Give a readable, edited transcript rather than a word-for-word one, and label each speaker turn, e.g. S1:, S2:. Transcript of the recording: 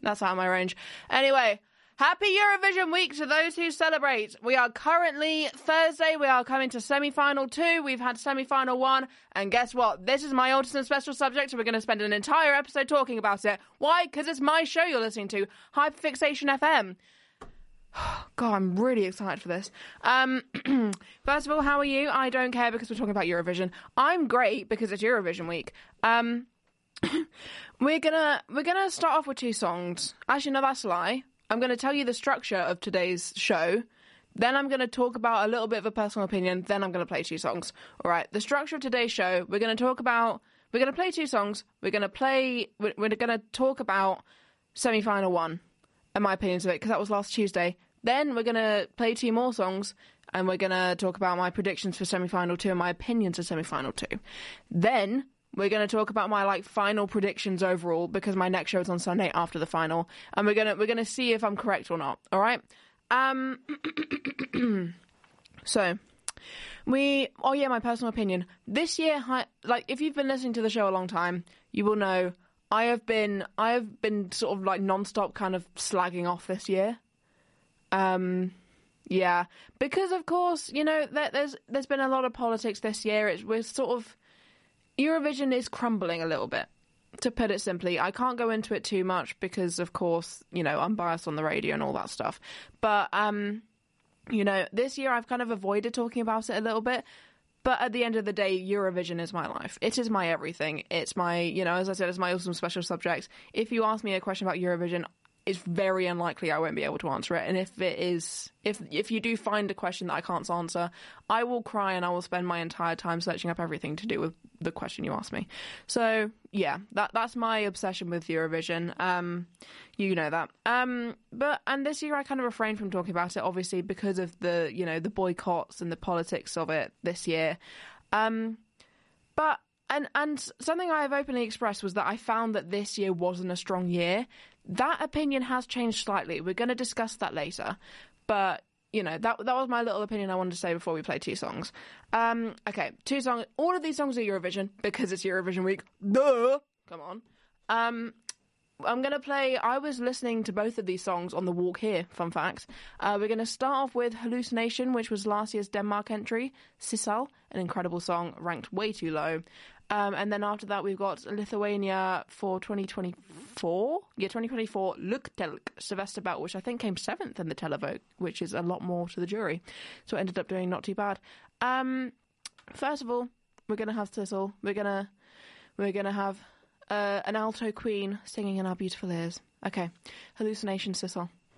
S1: That's out of my range. Anyway, happy Eurovision week to those who celebrate. We are currently Thursday. We are coming to semi-final 2. We've had semi-final 1. And guess what? This is my Autism special subject, and we're going to spend an entire episode talking about it. Why? Because it's my show you're listening to, Hyperfixation FM. God, I'm really excited for this. First of all, how are you? I don't care because we're talking about Eurovision. I'm great because it's Eurovision week. We're gonna start off with 2 songs. Actually, no, that's a lie. I'm going to tell you the structure of today's show. Then I'm going to talk about a little bit of a personal opinion. Then I'm going to play 2 songs. All right. The structure of today's show. We're going to play 2 songs. We're going to talk about semi-final 1 and my opinions of it, because that was last Tuesday. Then we're going to play 2 more songs, and we're going to talk about my predictions for semi-final 2 and my opinions of semi-final 2. Then we're going to talk about my final predictions overall, because my next show is on Sunday after the final, and we're going to see if I'm correct or not. All right. So my personal opinion this year. If you've been listening to the show a long time, you will know I have been sort of non-stop kind of slagging off this year. Yeah, because of course, there's been a lot of politics this year. We're sort of, Eurovision is crumbling a little bit, to put it simply. I can't go into it too much because, of course, I'm biased on the radio and all that stuff. But, this year I've kind of avoided talking about it a little bit. But at the end of the day, Eurovision is my life. It is my everything. It's my, as I said, it's my awesome special subject. If you ask me a question about Eurovision, it's very unlikely I won't be able to answer it. And if you do find a question that I can't answer, I will cry and I will spend my entire time searching up everything to do with the question you asked me. So yeah, that's my obsession with Eurovision. You know that. And this year I kind of refrained from talking about it, obviously, because of the boycotts and the politics of it this year. But something I have openly expressed was that I found that this year wasn't a strong year. That opinion has changed slightly. We're going to discuss that later. But, that was my little opinion I wanted to say before we play 2 songs. Okay, 2 songs. All of these songs are Eurovision because it's Eurovision week. Duh! Come on. I'm going to play... I was listening to both of these songs on the walk here, fun fact. We're going to start off with Hallucination, which was last year's Denmark entry. Sissal, an incredible song, ranked way too low. And then after that, we've got Lithuania for 2024. Yeah, 2024, Luktelk, Sylvester Belt, which I think came 7th in the televote, which is a lot more to the jury. So it ended up doing not too bad. First of all, we're going to have Sissal. We're going to have an alto queen singing in our beautiful ears. Okay, Hallucination, Sissal.